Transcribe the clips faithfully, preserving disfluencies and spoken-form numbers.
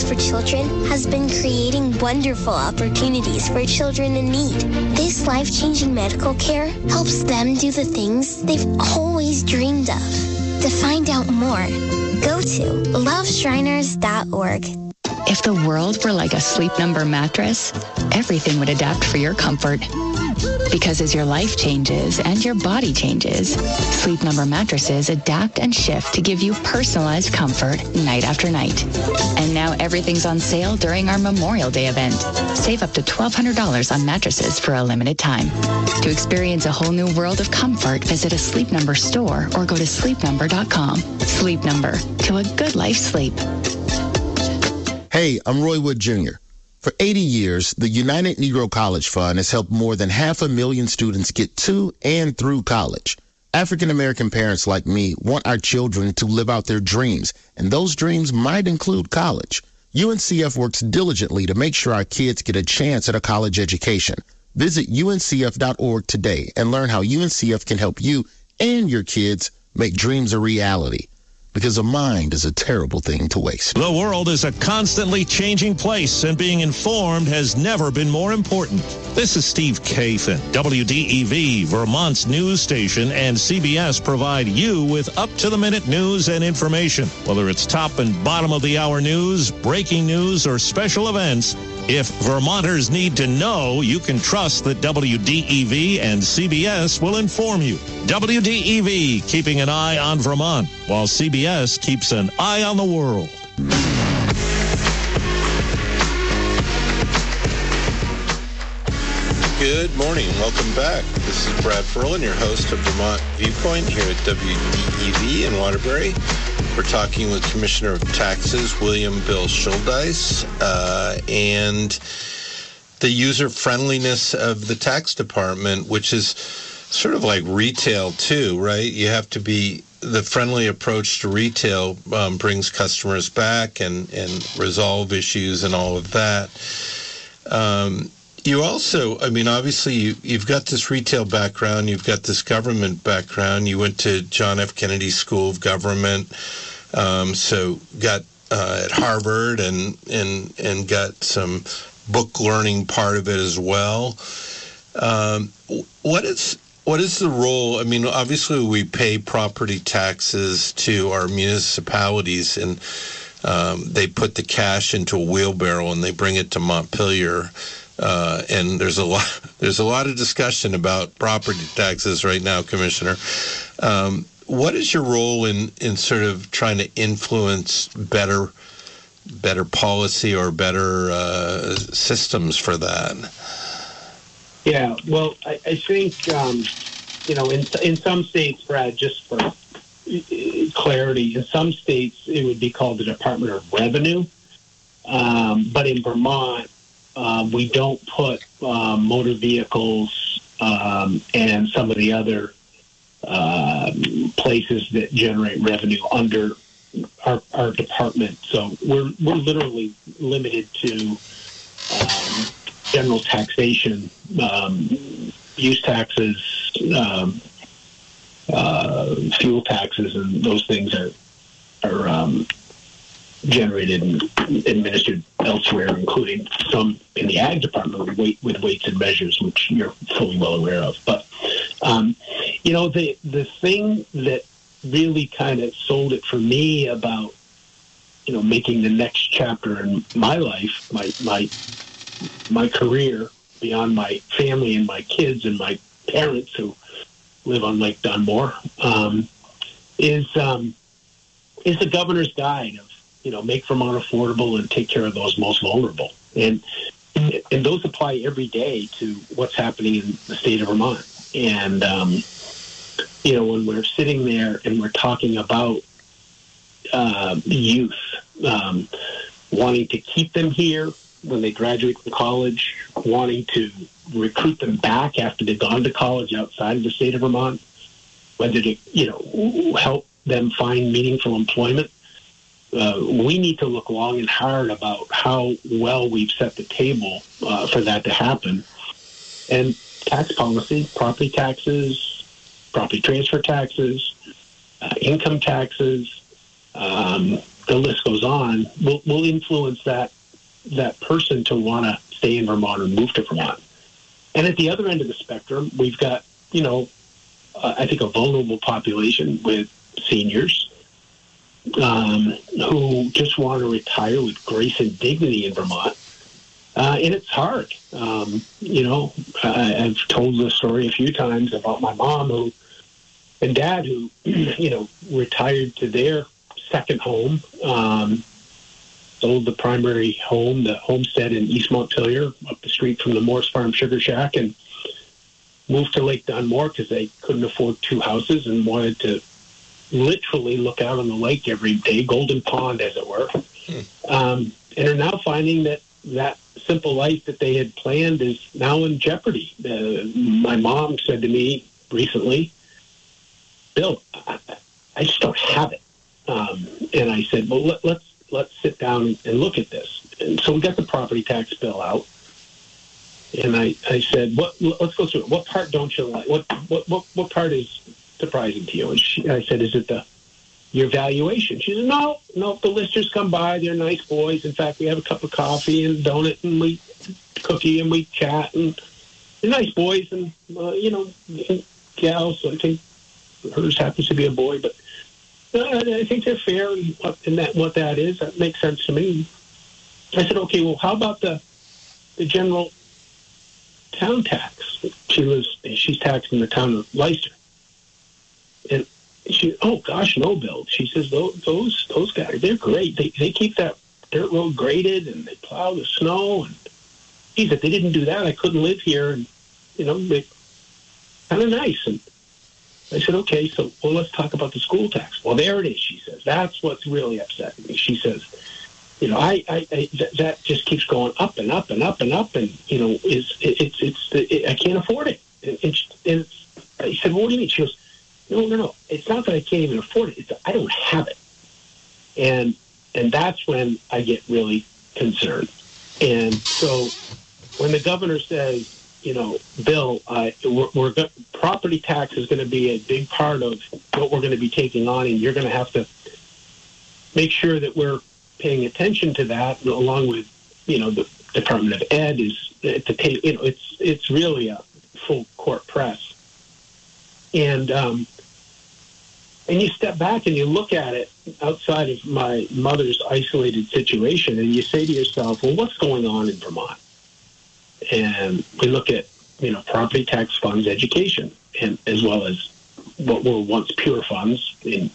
for Children has been creating wonderful opportunities for children in need. This life-changing medical care helps them do the things they've always dreamed of. To find out more, go to love shriners dot org. If the world were like a Sleep Number mattress, everything would adapt for your comfort. Because as your life changes and your body changes, Sleep Number mattresses adapt and shift to give you personalized comfort night after night. And now everything's on sale during our Memorial Day event. Save up to twelve hundred dollars on mattresses for a limited time. To experience a whole new world of comfort, visit a Sleep Number store or go to sleep number dot com. Sleep Number, to a good life sleep. Hey, I'm Roy Wood Junior For eighty years, the United Negro College Fund has helped more than half a million students get to and through college. African-American parents like me want our children to live out their dreams, and those dreams might include college. U N C F works diligently to make sure our kids get a chance at a college education. Visit U N C F dot org today and learn how U N C F can help you and your kids make dreams a reality. Because a mind is a terrible thing to waste. The world is a constantly changing place, and being informed has never been more important. This is Steve Kathan. W D E V, Vermont's news station, and C B S provide you with up-to-the-minute news and information. Whether it's top and bottom of the hour news, breaking news, or special events, if Vermonters need to know, you can trust that W D E V and C B S will inform you. W D E V, keeping an eye on Vermont, while C B S keeps an eye on the world. Good morning. Welcome back. This is Brad Ferlin, your host of Vermont Viewpoint here at W D E V in Waterbury. We're talking with Commissioner of Taxes, William Bill Schuldeis, uh, and the user-friendliness of the tax department, which is sort of like retail too, right? You have to be, the friendly approach to retail um, brings customers back and, and resolve issues and all of that. Um, you also, I mean, obviously you, you've got this retail background, you've got this government background. You went to John F. Kennedy School of Government, um, so got uh, at Harvard and, and, and got some book learning part of it as well. Um, what is... What is the role? I mean, obviously we pay property taxes to our municipalities, and um, they put the cash into a wheelbarrow and they bring it to Montpelier. Uh, and there's a lot, there's a lot of discussion about property taxes right now, Commissioner. Um, what is your role in, in sort of trying to influence better, better policy or better uh, systems for that? Yeah, well, I, I think, um, you know, in in some states, Brad, just for clarity, in some states it would be called the Department of Revenue. Um, but in Vermont, uh, we don't put um, motor vehicles um, and some of the other uh, places that generate revenue under our, our department. So we're, we're literally limited to Um, general taxation, um, use taxes, um, uh, fuel taxes, and those things are are um, generated and administered elsewhere, including some in the ag department with, weight, with weights and measures, which you're fully well aware of. But um, you know, the the thing that really kind of sold it for me about you know making the next chapter in my life, my my. my career beyond my family and my kids and my parents who live on Lake Dunmore, um, is um, is the governor's guide of, you know, make Vermont affordable and take care of those most vulnerable. And and those apply every day to what's happening in the state of Vermont. And, um, you know, when we're sitting there and we're talking about uh, youth, um, wanting to keep them here when they graduate from college, wanting to recruit them back after they've gone to college outside of the state of Vermont, whether to, you know, help them find meaningful employment. Uh, we need to look long and hard about how well we've set the table uh, for that to happen. And tax policy, property taxes, property transfer taxes, uh, income taxes, um, the list goes on, will will influence that that person to want to stay in Vermont or move to Vermont. And at the other end of the spectrum, we've got, you know, uh, I think a vulnerable population with seniors um, who just want to retire with grace and dignity in Vermont. Uh, and it's hard. Um, you know, I, I've told the story a few times about my mom who and dad who, you know, retired to their second home, um, sold the primary home, the homestead in East Montpelier, up the street from the Morse Farm Sugar Shack, and moved to Lake Dunmore because they couldn't afford two houses and wanted to literally look out on the lake every day, Golden Pond, as it were, hmm. um, and are now finding that that simple life that they had planned is now in jeopardy. Uh, my mom said to me recently, Bill, I, I just don't have it. Um, and I said, well, let, let's let's sit down and look at this. And so we got the property tax bill out. And I, I said, what, let's go through it. What part don't you like? What what what, what part is surprising to you? And she, I said, is it the your valuation? She said, no, no, the listers come by. They're nice boys. In fact, we have a cup of coffee and donut and we cookie and we chat. And they're nice boys and, uh, you know, gals. I think hers happens to be a boy, but I think they're fair in what, in that, what that is. That makes sense to me. I said, okay, well, how about the the general town tax? She lives, she's taxed in the town of Leicester. And she, oh gosh, no, Bill. She says, those those, those guys, they're great. They they keep that dirt road graded and they plow the snow. And geez, if they didn't do that, I couldn't live here. And, you know, they're kind of nice. And I said, okay, so, well, let's talk about the school tax. Well, there it is, she says. That's what's really upsetting me. She says, you know, I, I, I th- that just keeps going up and up and up and up, and, you know, is it, it's, it's, it, I can't afford it. And, and, and it's, I said, well, what do you mean? She goes, no, no, no. It's not that I can't even afford it. It's that I don't have it. And, and that's when I get really concerned. And so when the governor says, you know, Bill, uh, we're, we're go- property tax is going to be a big part of what we're going to be taking on, and you're going to have to make sure that we're paying attention to that, along with, you know, the Department of Ed is to take, you know, it's it's really a full court press, and um, and you step back and you look at it outside of my mother's isolated situation, and you say to yourself, well, what's going on in Vermont? And we look at, you know, property tax funds, education, and as well as what were once pure funds. In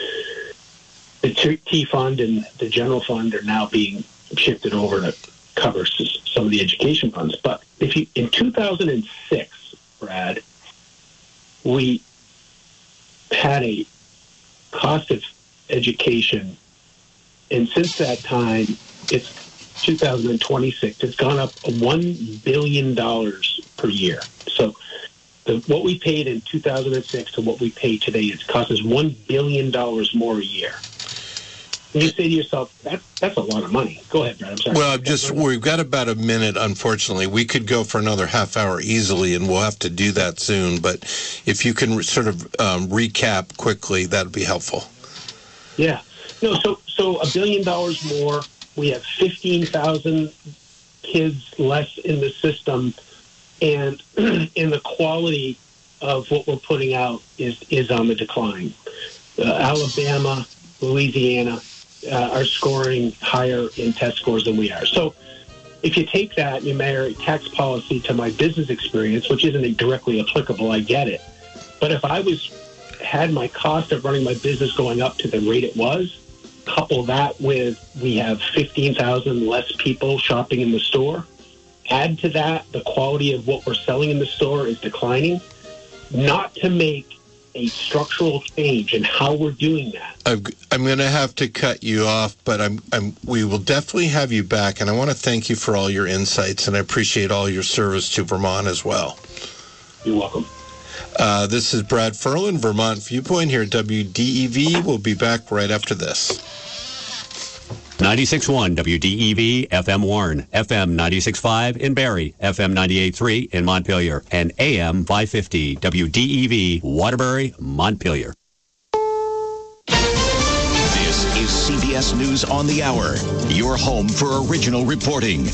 the T fund and the general fund are now being shifted over to cover some of the education funds. But if you, in two thousand six, Brad, we had a cost of education, and since that time, it's two thousand twenty-six, it's gone up one billion dollars per year. So the, what we paid in two thousand six to what we pay today, it's cost us one billion dollars more a year. And you say to yourself, that, that's a lot of money. Go ahead, Brad. I'm sorry. Well, I'm just, we've got about a minute, unfortunately. We could go for another half hour easily, and we'll have to do that soon. But if you can sort of um, recap quickly, that would be helpful. Yeah. No, so so a billion dollars more. We have fifteen thousand kids less in the system, and in the quality of what we're putting out is, is on the decline. Uh, Alabama, Louisiana uh, are scoring higher in test scores than we are. So if you take that and you marry tax policy to my business experience, which isn't directly applicable, I get it. But if I was had my cost of running my business going up to the rate it was, couple that with we have fifteen thousand less people shopping in the store, add to that the quality of what we're selling in the store is declining, not to make a structural change in how we're doing that. I've, I'm going to have to cut you off, but I'm, I'm, we will definitely have you back, and I want to thank you for all your insights, and I appreciate all your service to Vermont as well. You're welcome. Uh, this is Brad Ferlin, Vermont Viewpoint here at W D E V. We'll be back right after this. ninety-six point one W D E V, F M Warren, F M ninety-six point five in Barrie, F M ninety-eight point three in Montpelier, and A M five fifty W D E V, Waterbury, Montpelier. This is C B S News on the Hour, your home for original reporting.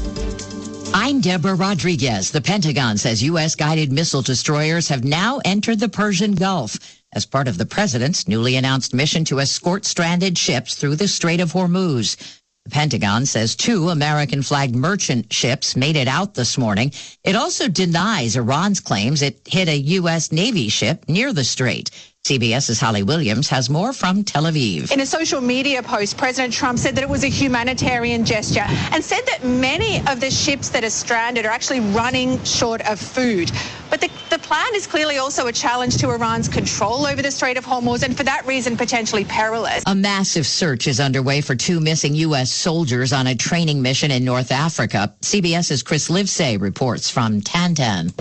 I'm Deborah Rodriguez. The Pentagon says U S guided missile destroyers have now entered the Persian Gulf as part of the president's newly announced mission to escort stranded ships through the Strait of Hormuz. The Pentagon says two American-flagged merchant ships made it out this morning. It also denies Iran's claims it hit a U S Navy ship near the strait. CBS's Holly Williams has more from Tel Aviv. In a social media post, President Trump said that it was a humanitarian gesture and said that many of the ships that are stranded are actually running short of food. But the, the plan is clearly also a challenge to Iran's control over the Strait of Hormuz and for that reason potentially perilous. A massive search is underway for two missing U S soldiers on a training mission in North Africa. CBS's Chris Livesay reports from Tantan.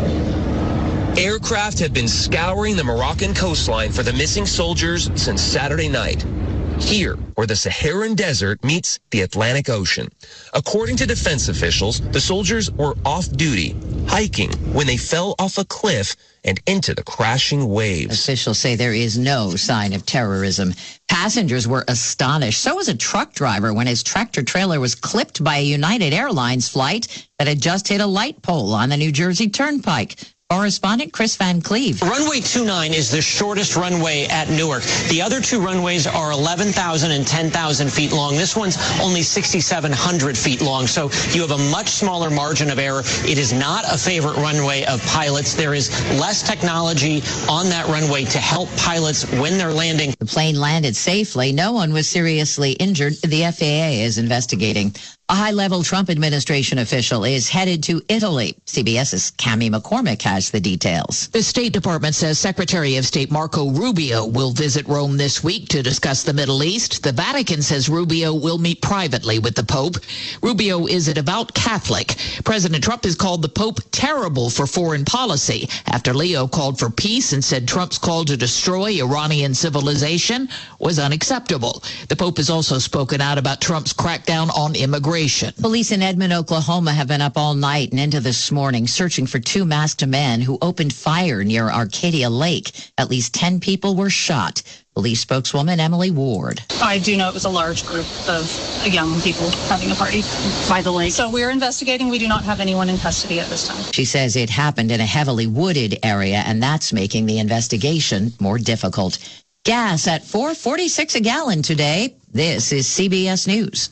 Aircraft have been scouring the Moroccan coastline for the missing soldiers since Saturday night. Here, where the Saharan desert meets the Atlantic Ocean. According to defense officials, the soldiers were off duty, hiking, when they fell off a cliff and into the crashing waves. Officials say there is no sign of terrorism. Passengers were astonished. So was a truck driver when his tractor trailer was clipped by a United Airlines flight that had just hit a light pole on the New Jersey Turnpike. Correspondent Chris Van Cleve. Runway twenty-nine is the shortest runway at Newark. The other two runways are eleven thousand and ten thousand feet long. This one's only six thousand seven hundred feet long, so you have a much smaller margin of error. It is not a favorite runway of pilots. There is less technology on that runway to help pilots when they're landing. The plane landed safely. No one was seriously injured. The F A A is investigating. A high-level Trump administration official is headed to Italy. CBS's Cami McCormick has the details. The State Department says Secretary of State Marco Rubio will visit Rome this week to discuss the Middle East. The Vatican says Rubio will meet privately with the Pope. Rubio is a devout Catholic. President Trump has called the Pope terrible for foreign policy after Leo called for peace and said Trump's call to destroy Iranian civilization was unacceptable. The Pope has also spoken out about Trump's crackdown on immigration. Police in Edmond, Oklahoma have been up all night and into this morning searching for two masked men who opened fire near Arcadia Lake. At least ten people were shot. Police spokeswoman Emily Ward. I do know it was a large group of young people having a party by the lake. So we're investigating. We do not have anyone in custody at this time. She says it happened in a heavily wooded area, and that's making the investigation more difficult. Gas at four forty-six a gallon today. This is C B S News.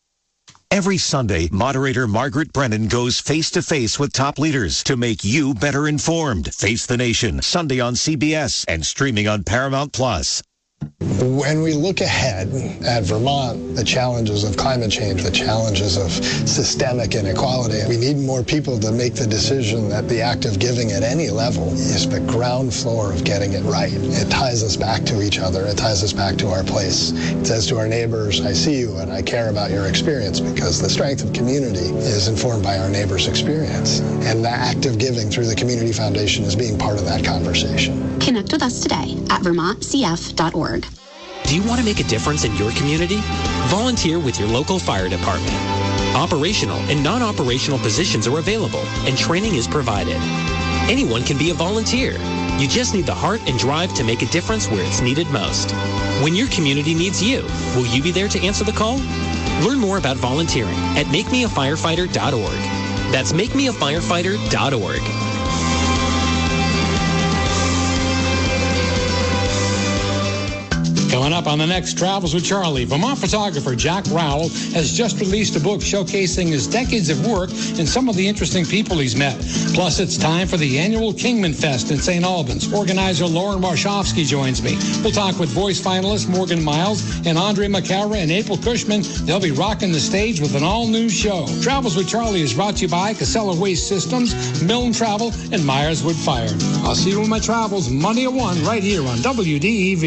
Every Sunday, moderator Margaret Brennan goes face-to-face with top leaders to make you better informed. Face the Nation, Sunday on C B S and streaming on Paramount Plus. When we look ahead at Vermont, the challenges of climate change, the challenges of systemic inequality, we need more people to make the decision that the act of giving at any level is the ground floor of getting it right. It ties us back to each other. It ties us back to our place. It says to our neighbors, I see you and I care about your experience, because the strength of community is informed by our neighbors' experience. And the act of giving through the Community Foundation is being part of that conversation. Connect with us today at vermont c f dot org. Do you want to make a difference in your community? Volunteer with your local fire department. Operational and non-operational positions are available, and training is provided. Anyone can be a volunteer. You just need the heart and drive to make a difference where it's needed most. When your community needs you, will you be there to answer the call? Learn more about volunteering at make me a firefighter dot org. That's make me a firefighter dot org. Coming up on the next Travels with Charlie, Vermont photographer Jack Rowell has just released a book showcasing his decades of work and some of the interesting people he's met. Plus, it's time for the annual Kingman Fest in Saint Albans. Organizer Lauren Warshofsky joins me. We'll talk with voice finalists Morgan Miles and Andre McCara and April Cushman. They'll be rocking the stage with an all-new show. Travels with Charlie is brought to you by Casella Waste Systems, Milne Travel, and Myers Wood Fire. I'll see you on my travels Monday at one right here on W D E V.